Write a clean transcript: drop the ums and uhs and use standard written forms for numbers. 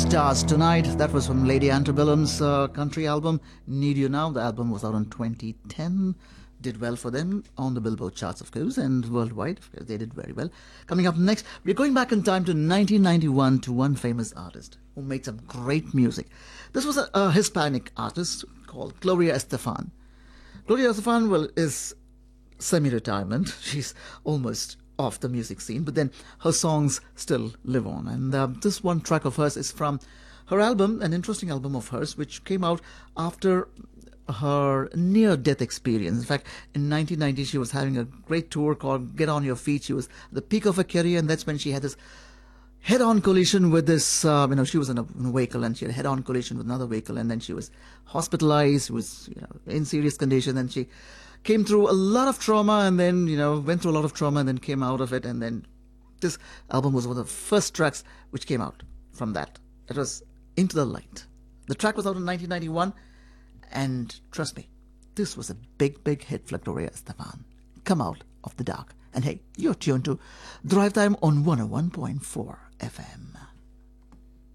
Stars Tonight. That was from Lady Antebellum's country album, Need You Now. The album was out in 2010. Did well for them on the Billboard charts, of course, and worldwide. Of course, they did very well. Coming up next, we're going back in time to 1991 to one famous artist who made some great music. This was a Hispanic artist called Gloria Estefan. Gloria Estefan, well, is semi-retirement. She's almost off the music scene, but then her songs still live on. And this one track of hers is from her album, an interesting album of hers, which came out after her near-death experience. In fact, in 1990, she was having a great tour called Get On Your Feet. She was at the peak of her career, and that's when she had this head-on collision with this, she was in a vehicle, and she had a head-on collision with another vehicle, and then she was hospitalized, was in serious condition, and she came through a lot of trauma, and then, went through a lot of trauma, and then came out of it, and then this album was one of the first tracks which came out from that. It was Into the Light. The track was out in 1991, and trust me, this was a big, big hit for Gloria Estefan. Come Out of the Dark. And hey, you're tuned to Drive Time on 101.4 FM.